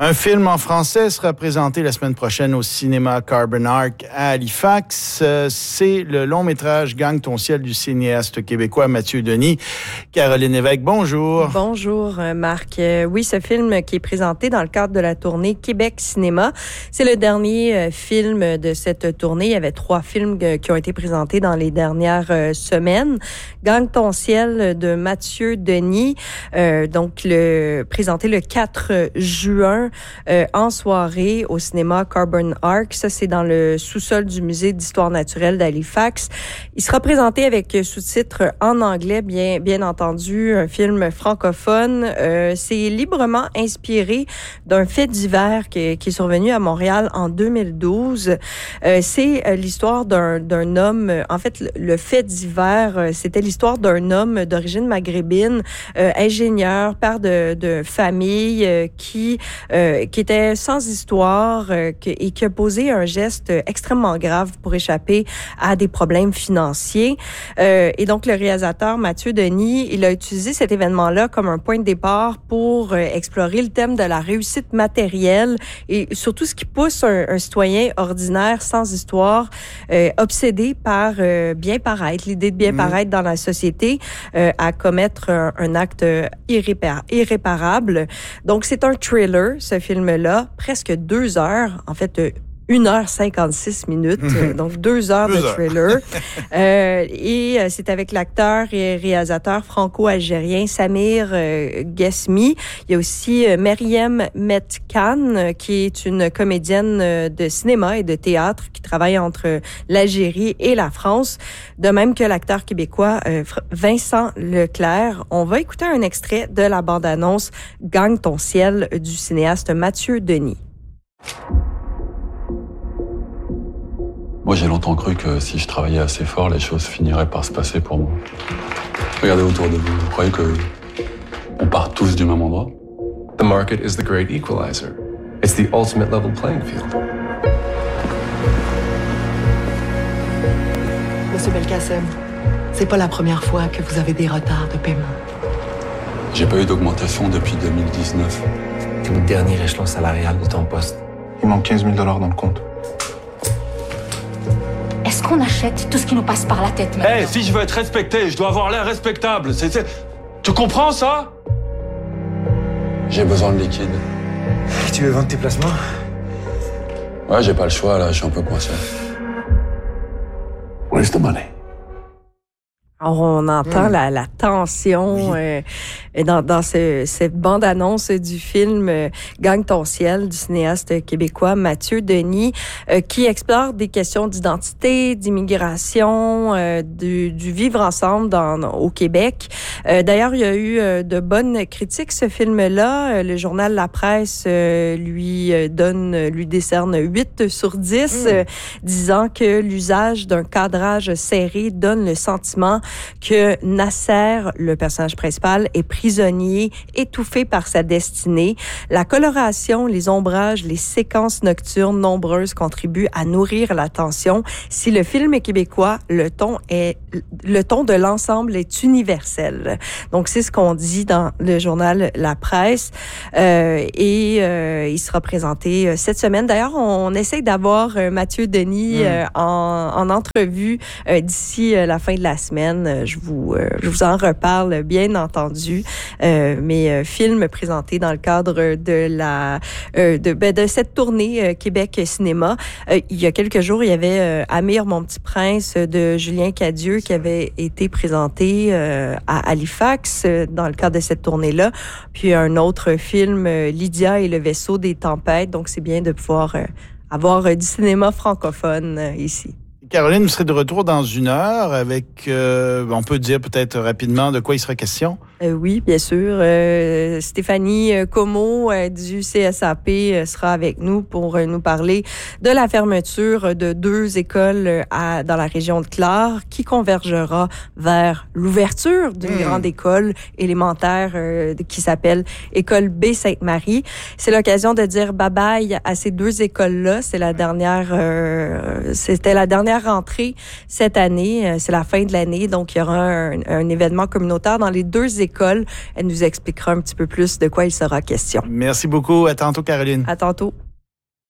Un film en français sera présenté la semaine prochaine au cinéma Carbon Arc à Halifax. C'est le long-métrage Gagne ton ciel du cinéaste québécois Mathieu Denis. Caroline Lévesque, bonjour. Bonjour Marc. Oui, ce film qui est présenté dans le cadre de la tournée Québec Cinéma, c'est le dernier film de cette tournée. Il y avait 3 films qui ont été présentés dans les dernières semaines. Gagne ton ciel de Mathieu Denis, présenté le 4 juin en soirée au cinéma Carbon Arc. Ça, c'est dans le sous-sol du Musée d'histoire naturelle d'Halifax. Il sera présenté avec sous-titres en anglais, bien entendu, un film francophone. C'est librement inspiré d'un fait divers qui est survenu à Montréal en 2012. C'est l'histoire d'un homme. En fait, le fait divers, c'était l'histoire d'un homme d'origine maghrébine, ingénieur, père de famille, qui était sans histoire et qui a posé un geste extrêmement grave pour échapper à des problèmes financiers. Et donc, le réalisateur Mathieu Denis, il a utilisé cet événement-là comme un point de départ pour explorer le thème de la réussite matérielle et surtout ce qui pousse un citoyen ordinaire sans histoire, obsédé par bien paraître, l'idée de bien paraître dans la société, à commettre un acte irréparable. Donc, c'est un thriller, ce film-là, presque 2 heures, en fait, 1h56 minutes, donc 2 heures de thriller. Et c'est avec l'acteur et réalisateur franco-algérien Samir Ghesmi. Il y a aussi Meriem Metkan, qui est une comédienne de cinéma et de théâtre qui travaille entre l'Algérie et la France, de même que l'acteur québécois Vincent Leclerc. On va écouter un extrait de la bande-annonce « Gagne ton ciel » du cinéaste Mathieu Denis. Moi, j'ai longtemps cru que si je travaillais assez fort, les choses finiraient par se passer pour moi. Regardez autour de vous. Vous croyez qu'on part tous du même endroit? The market is the great equalizer. It's the ultimate level playing field. Monsieur Belkacem, c'est pas la première fois que vous avez des retards de paiement. J'ai pas eu d'augmentation depuis 2019. T'es au dernier échelon salarial de ton poste. Il manque 15 000 $ dans le compte. Est-ce qu'on achète tout ce qui nous passe par la tête maintenant? Hey, si je veux être respecté, je dois avoir l'air respectable. Tu comprends ça? J'ai besoin de liquide. Tu veux vendre tes placements? Ouais, j'ai pas le choix, là, je suis un peu coincé. Where's the money? Alors, on entend la tension dans cette bande-annonce du film Gagne ton ciel du cinéaste québécois Mathieu Denis, qui explore des questions d'identité, d'immigration, du vivre ensemble au Québec. D'ailleurs, il y a eu de bonnes critiques, ce film-là. Le journal La Presse lui décerne 8 sur 10, disant que l'usage d'un cadrage serré donne le sentiment que Nasser, le personnage principal, est prisonnier, étouffé par sa destinée. La coloration, les ombrages, les séquences nocturnes nombreuses contribuent à nourrir la tension. Si le film est québécois, le ton de l'ensemble est universel. Donc, c'est ce qu'on dit dans le journal La Presse. Il sera présenté cette semaine. D'ailleurs, on essaie d'avoir Mathieu Denis en entrevue d'ici la fin de la semaine. Je vous en reparle, bien entendu. Mais film présenté dans le cadre de cette tournée Québec Cinéma. Il y a quelques jours, il y avait Amir, mon petit prince de Julien Cadieux qui avait été présenté à Halifax dans le cadre de cette tournée-là. Puis un autre film, Lydia et le vaisseau des tempêtes. Donc, c'est bien de pouvoir avoir du cinéma francophone ici. Caroline, vous serez de retour dans 1 heure avec, on peut dire peut-être rapidement de quoi il sera question? Oui, bien sûr. Stéphanie Comeau du CSAP sera avec nous pour nous parler de la fermeture de 2 écoles dans la région de Clare qui convergera vers l'ouverture d'une grande école élémentaire qui s'appelle École B Sainte-Marie. C'est l'occasion de dire bye-bye à ces 2 écoles-là. C'était la dernière rentrée cette année. C'est la fin de l'année, donc il y aura un événement communautaire dans les 2 écoles école. Elle nous expliquera un petit peu plus de quoi il sera question. Merci beaucoup. À tantôt, Caroline. À tantôt.